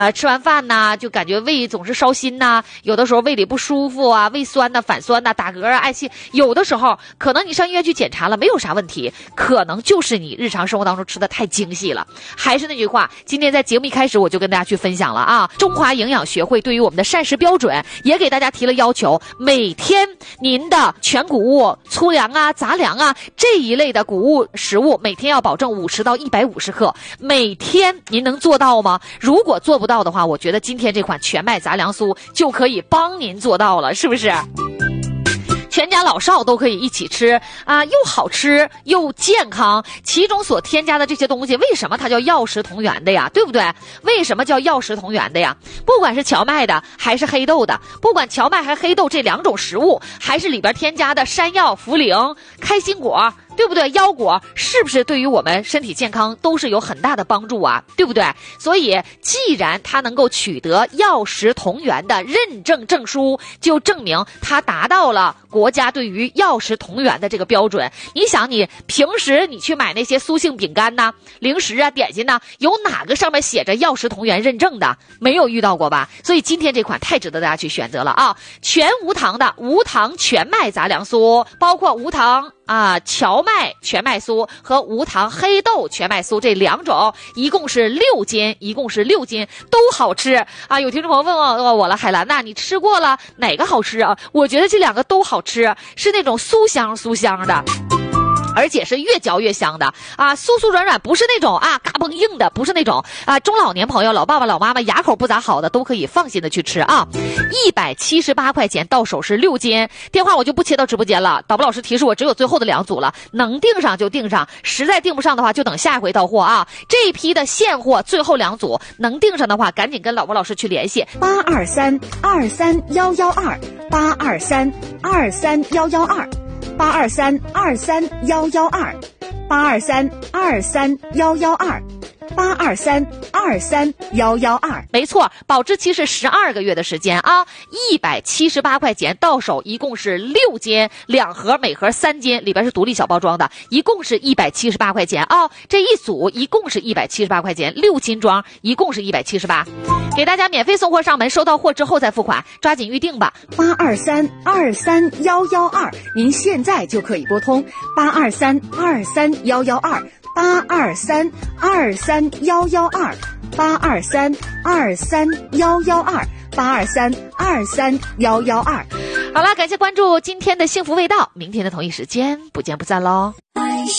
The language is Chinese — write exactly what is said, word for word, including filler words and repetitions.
呃，吃完饭呢，就感觉胃总是烧心呐，有的时候胃里不舒服啊，胃酸呐、反酸呐、打嗝啊、嗳气，有的时候可能你上医院去检查了，没有啥问题，可能就是你日常生活当中吃的太精细了。还是那句话，今天在节目一开始我就跟大家去分享了啊，中华营养学会对于我们的膳食标准也给大家提了要求，每天您的全谷物、粗粮啊、杂粮啊这一类的谷物食物，每天要保证五十到一百五十克，每天您能做到吗？如果做不到的话，我觉得今天这款全麦杂粮酥就可以帮您做到了，是不是？全家老少都可以一起吃啊，又好吃又健康。其中所添加的这些东西，为什么它叫药食同源的呀？对不对？为什么叫药食同源的呀？不管是荞麦的还是黑豆的，不管荞麦还是黑豆这两种食物，还是里边添加的山药、茯苓、开心果，对不对？腰果是不是对于我们身体健康都是有很大的帮助啊？对不对？所以既然它能够取得药食同源的认证证书，就证明它达到了国家对于药食同源的这个标准。你想，你平时你去买那些酥性饼干呐、零食啊、点心呐，有哪个上面写着药食同源认证的？没有遇到过吧？所以今天这款太值得大家去选择了啊！全无糖的无糖全麦杂粮酥，包括无糖啊荞麦全麦酥和无糖黑豆全麦酥这两种，一共是六斤，一共是六斤，都好吃啊！有听众朋友问我我了，海兰呐，你吃过了哪个好吃啊？我觉得这两个都好吃，是那种酥香酥香的。而且是越嚼越香的啊，酥酥软软，不是那种啊嘎嘣硬的，不是那种啊中老年朋友、老爸爸、老妈妈牙口不咋好的都可以放心的去吃啊。一百七十八块钱到手是六斤，电话我就不切到直播间了。导播老师提示我只有最后的两组了，能订上就订上，实在订不上的话就等下一回到货啊。这一批的现货最后两组，能订上的话赶紧跟导播老师去联系。 八二三二三幺幺二八二三二三幺幺二。八二三二三幺幺二，八二三二三幺幺二，八二三二三幺幺二。 没错，保质期是十二个月的时间啊，一百七十八块钱到手，一共是六斤，两盒，每盒三斤，里边是独立小包装的，一共是一百七十八块钱啊。这一组一共是一百七十八块钱，六斤装，一共是一百七十八。给大家免费送货上门，收到货之后再付款，抓紧预定吧。 八二三二三幺幺二，您现在就可以拨通八二三二三幺幺二，八二三二三幺幺二，八二三二三幺幺二，八二三二三幺幺二。好了，感谢关注今天的幸福味道，明天的同一时间不见不散喽。